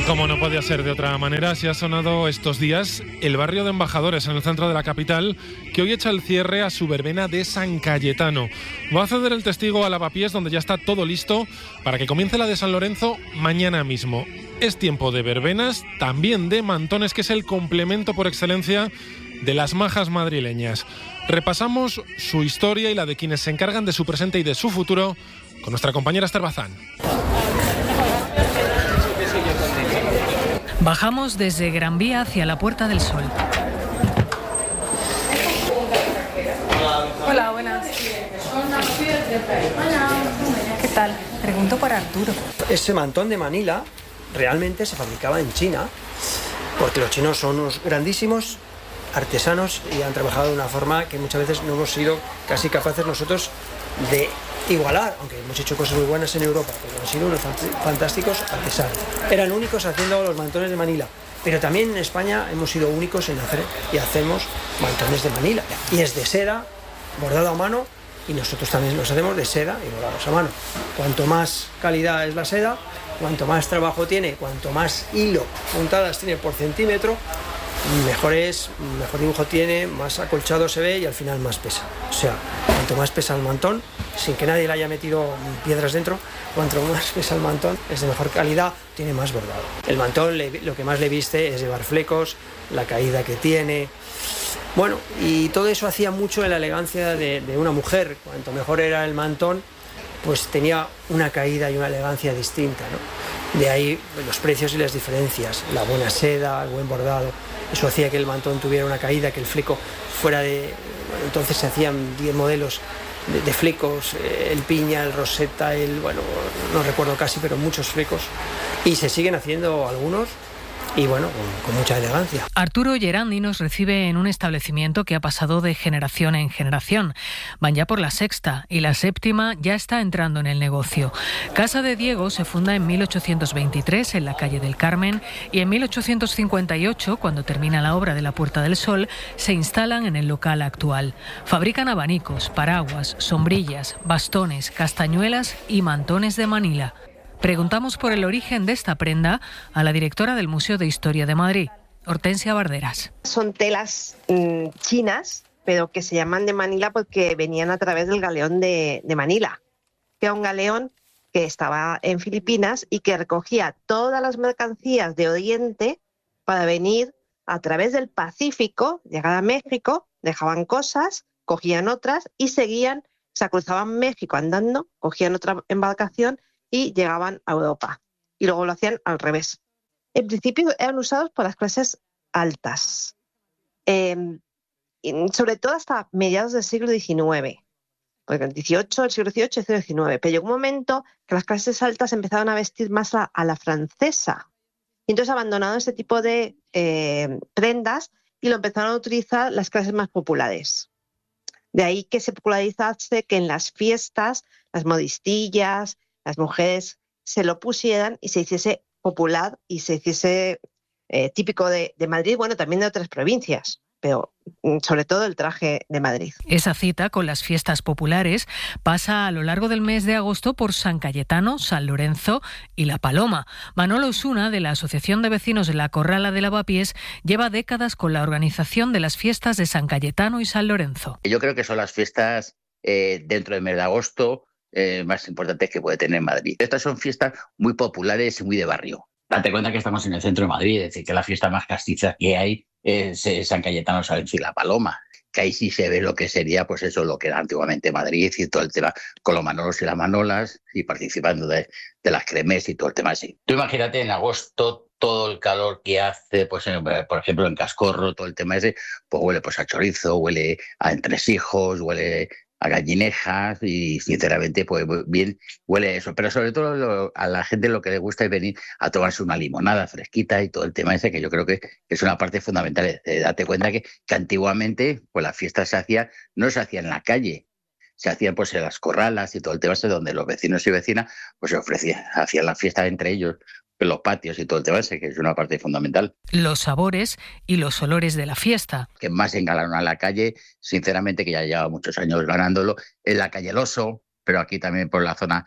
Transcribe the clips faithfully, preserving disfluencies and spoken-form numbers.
Como no podía ser de otra manera, se ha sonado estos días el barrio de Embajadores, en el centro de la capital, que hoy echa el cierre a su verbena de San Cayetano. Va a ceder el testigo a Lavapiés, donde ya está todo listo para que comience la de San Lorenzo mañana mismo. Es tiempo de verbenas, también de mantones, que es el complemento por excelencia de las majas madrileñas. Repasamos su historia y la de quienes se encargan de su presente y de su futuro con nuestra compañera Esther Bazán. Bajamos desde Gran Vía hacia la Puerta del Sol. Hola, buenas. ¿Qué tal? Pregunto por Arturo. Ese mantón de Manila realmente se fabricaba en China, porque los chinos son unos grandísimos artesanos y han trabajado de una forma que muchas veces no hemos sido casi capaces nosotros de igualar, aunque hemos hecho cosas muy buenas en Europa, pero han sido unos fantásticos artesanos. Eran únicos haciendo los mantones de Manila, pero también en España hemos sido únicos en hacer y hacemos mantones de Manila. Y es de seda, bordado a mano, y nosotros también los hacemos de seda y bordados a mano. Cuanto más calidad es la seda, cuanto más trabajo tiene, cuanto más hilo, puntadas tiene por centímetro, mejor es, mejor dibujo tiene, más acolchado se ve y al final más pesa. O sea, cuanto más pesa el mantón, sin que nadie le haya metido piedras dentro, cuanto más pesa el mantón, es de mejor calidad, tiene más bordado. El mantón le, lo que más le viste es llevar flecos, la caída que tiene. Bueno, y todo eso hacía mucho en la elegancia de, de una mujer. Cuanto mejor era el mantón, pues tenía una caída y una elegancia distinta, ¿no? De ahí los precios y las diferencias, la buena seda, el buen bordado. Eso hacía que el mantón tuviera una caída, que el fleco fuera de... Bueno, entonces se hacían diez modelos de, de flecos, eh, el piña, el roseta, el... Bueno, no recuerdo casi, pero muchos flecos. Y se siguen haciendo algunos. Y bueno, con, con mucha elegancia. Arturo Gerandi nos recibe en un establecimiento que ha pasado de generación en generación. Van ya por la sexta y la séptima ya está entrando en el negocio. Casa de Diego se funda en mil ochocientos veintitrés en la calle del Carmen y en mil ochocientos cincuenta y ocho, cuando termina la obra de la Puerta del Sol, se instalan en el local actual. Fabrican abanicos, paraguas, sombrillas, bastones, castañuelas y mantones de Manila. Preguntamos por el origen de esta prenda a la directora del Museo de Historia de Madrid, Hortensia Barderas. Son telas mmm, chinas, pero que se llaman de Manila porque venían a través del galeón de, de Manila, que era un galeón que estaba en Filipinas y que recogía todas las mercancías de Oriente para venir a través del Pacífico, llegar a México, dejaban cosas, cogían otras y seguían, o sea, cruzaban México andando, cogían otra embarcación y llegaban a Europa. Y luego lo hacían al revés. En principio eran usados por las clases altas, eh, sobre todo hasta mediados del siglo diecinueve, porque el dieciocho, el siglo dieciocho y el siglo diecinueve. Pero llegó un momento que las clases altas empezaron a vestir más a, a la francesa. Y entonces abandonaron este tipo de eh, prendas y lo empezaron a utilizar las clases más populares. De ahí que se popularizase que en las fiestas, las modistillas, las mujeres se lo pusieran y se hiciese popular y se hiciese eh, típico de, de Madrid, bueno, también de otras provincias, pero sobre todo el traje de Madrid. Esa cita con las fiestas populares pasa a lo largo del mes de agosto por San Cayetano, San Lorenzo y La Paloma. Manolo Osuna, de la Asociación de Vecinos de la Corrala de Lavapiés, lleva décadas con la organización de las fiestas de San Cayetano y San Lorenzo. Yo creo que son las fiestas eh, dentro del mes de agosto Eh, más importantes que puede tener Madrid. Estas son fiestas muy populares y muy de barrio. Date cuenta que estamos en el centro de Madrid, es decir, que la fiesta más castiza que hay es eh, San Cayetano, San Lorenzo y La Paloma, que ahí sí se ve lo que sería, pues eso, lo que era antiguamente Madrid y todo el tema con los manolos y las manolas y participando de, de las cremes y todo el tema así. Tú imagínate en agosto todo el calor que hace, pues en, por ejemplo en Cascorro, todo el tema ese, pues huele pues a chorizo, huele a entresijos, huele a gallinejas y sinceramente pues bien huele eso, pero sobre todo lo, a la gente lo que le gusta es venir a tomarse una limonada fresquita y todo el tema ese que yo creo que es una parte fundamental. Eh, date cuenta que, que antiguamente pues las fiestas se hacían, no se hacían en la calle, se hacían pues en las corralas y todo el tema ese donde los vecinos y vecinas pues se ofrecían, hacían la fiesta entre ellos, los patios y todo el tema ese, que es una parte fundamental. Los sabores y los olores de la fiesta. Que más engalaron a la calle, sinceramente, que ya lleva muchos años ganándolo, en la calle El Oso, pero aquí también por la zona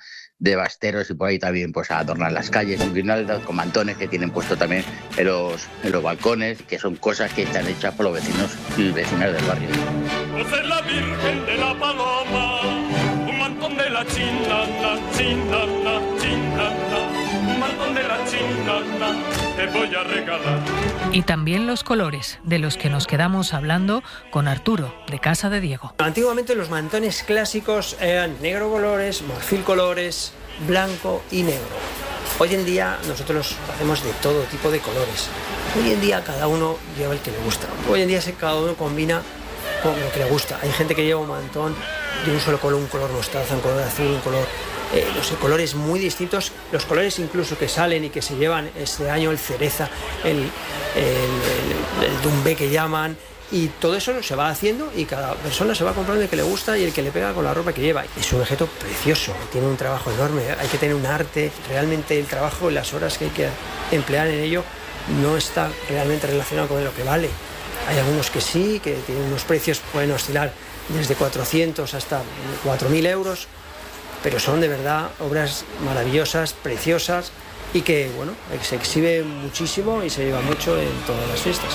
de basteros y por ahí también pues a adornar las calles, un guirnaldas con mantones que tienen puesto también en los, en los balcones, que son cosas que están hechas por los vecinos y vecinas del barrio. Pues la Virgen de la Paloma, un mantón de la chinana, chinana, chinana, un mantón de la chinana, te voy a regalar. Y también los colores, de los que nos quedamos hablando con Arturo, de Casa de Diego. Antiguamente los mantones clásicos eran negro colores, marfil colores, blanco y negro. Hoy en día nosotros hacemos de todo tipo de colores. Hoy en día cada uno lleva el que le gusta. Hoy en día cada uno combina con lo que le gusta. Hay gente que lleva un mantón de un solo color, un color mostaza, un color azul, un color... Eh, no sé, colores muy distintos, los colores incluso que salen y que se llevan este año, el cereza, el, el, el, el dumbé que llaman, y todo eso se va haciendo y cada persona se va comprando el que le gusta y el que le pega con la ropa que lleva. Es un objeto precioso, tiene un trabajo enorme, hay que tener un arte, realmente el trabajo, las horas que hay que emplear en ello no está realmente relacionado con lo que vale. Hay algunos que sí, que tienen unos precios, pueden oscilar desde cuatrocientos hasta cuatro mil euros, pero son de verdad obras maravillosas, preciosas y que, bueno, se exhibe muchísimo y se lleva mucho en todas las fiestas.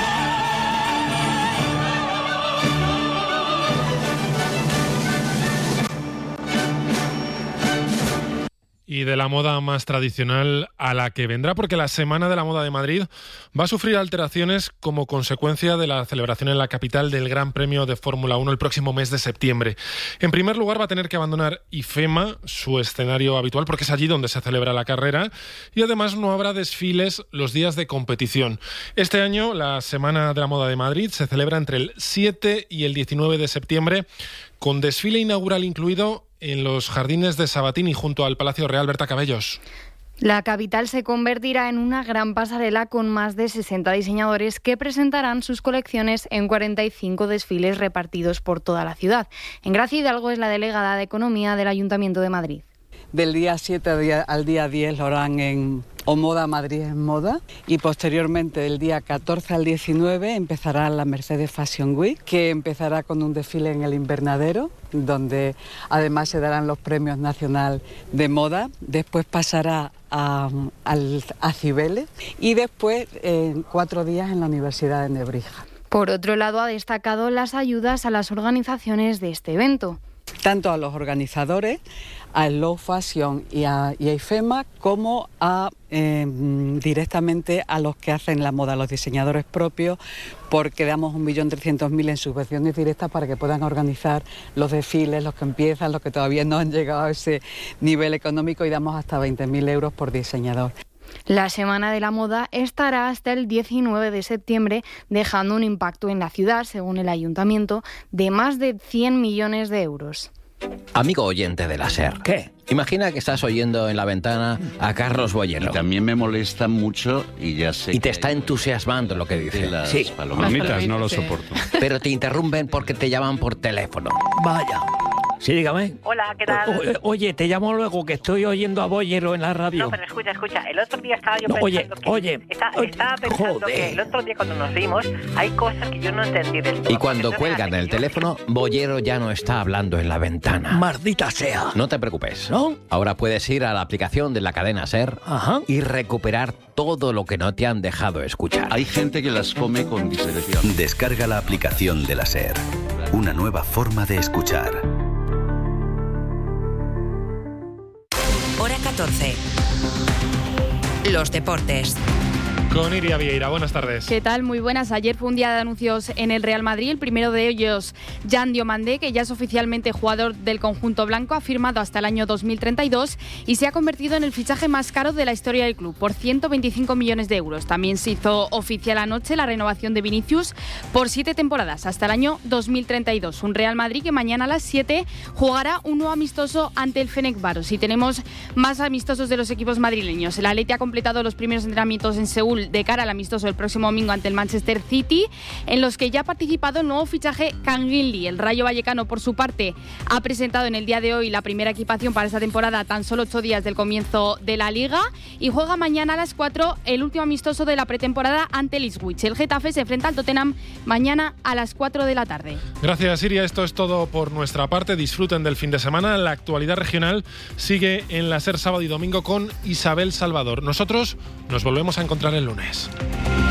Y de la moda más tradicional a la que vendrá, porque la Semana de la Moda de Madrid va a sufrir alteraciones como consecuencia de la celebración en la capital del Gran Premio de Fórmula uno el próximo mes de septiembre. En primer lugar, va a tener que abandonar IFEMA, su escenario habitual, porque es allí donde se celebra la carrera, y además no habrá desfiles los días de competición. Este año, la Semana de la Moda de Madrid se celebra entre el siete y el diecinueve de septiembre, con desfile inaugural incluido en los jardines de Sabatini junto al Palacio Real. Berta Cabellos. La capital se convertirá en una gran pasarela con más de sesenta diseñadores que presentarán sus colecciones en cuarenta y cinco desfiles repartidos por toda la ciudad. Engracia Hidalgo es la delegada de Economía del Ayuntamiento de Madrid. Del día siete al día diez lo harán en O Moda Madrid en Moda, y posteriormente del día catorce al diecinueve empezará la Mercedes Fashion Week, que empezará con un desfile en el Invernadero, donde además se darán los premios nacional de moda. Después pasará a, al, a Cibeles y después eh, cuatro días en la Universidad de Nebrija. Por otro lado, ha destacado las ayudas a las organizaciones de este evento. Tanto a los organizadores, a Slow Fashion y a, y a IFEMA, como a eh, directamente a los que hacen la moda, los diseñadores propios, porque damos un millón trescientos mil en subvenciones directas para que puedan organizar los desfiles, los que empiezan, los que todavía no han llegado a ese nivel económico, y damos hasta veinte mil euros por diseñador. La Semana de la Moda estará hasta el diecinueve de septiembre, dejando un impacto en la ciudad, según el Ayuntamiento, de más de cien millones de euros. Amigo oyente de la SER. ¿Qué? Imagina que estás oyendo en la ventana a Carlos Boyero. Y también me molesta mucho y ya sé. Y te está entusiasmando lo que dice. Las sí. palomitas no lo soporto. Pero te interrumpen porque te llaman por teléfono. Vaya. Sí, dígame. Hola, ¿qué tal? O, oye, te llamo luego, que estoy oyendo a Boyero en la radio. No, pero escucha, escucha. El otro día estaba yo no, pensando oye, que... Oye, está, oye. Estaba pensando Joder. que el otro día cuando nos vimos hay cosas que yo no entendí del todo. Y cuando cuelgan el teléfono, Boyero ya no está hablando en la ventana. Maldita sea. No te preocupes. ¿No? Ahora puedes ir a la aplicación de la cadena SER. Ajá. Y recuperar todo lo que no te han dejado escuchar. Hay gente que las come con discreción. Descarga la aplicación de la SER. Una nueva forma de escuchar. Hora catorce. Los deportes. Con Iria Vieira, buenas tardes. ¿Qué tal? Muy buenas. Ayer fue un día de anuncios en el Real Madrid. El primero de ellos, Jan Diomandé, que ya es oficialmente jugador del conjunto blanco, ha firmado hasta el año dos mil treinta y dos y se ha convertido en el fichaje más caro de la historia del club, por ciento veinticinco millones de euros. También se hizo oficial anoche la renovación de Vinicius por siete temporadas, hasta el año dos mil treinta y dos. Un Real Madrid que mañana a las siete jugará un nuevo amistoso ante el Fenerbahçe. Y tenemos más amistosos de los equipos madrileños. El Athletic ha completado los primeros entrenamientos en Seúl azul de cara al amistoso el próximo domingo ante el Manchester City, en los que ya ha participado el nuevo fichaje Canguilí. El Rayo Vallecano, por su parte, ha presentado en el día de hoy la primera equipación para esta temporada, tan solo ocho días del comienzo de la Liga, y juega mañana a las cuatro el último amistoso de la pretemporada ante el Ipswich. El Getafe se enfrenta al Tottenham mañana a las cuatro de la tarde. Gracias, Iria. Esto es todo por nuestra parte. Disfruten del fin de semana. La actualidad regional sigue en la SER sábado y domingo con Isabel Salvador. Nosotros nos volvemos a encontrar el lunes.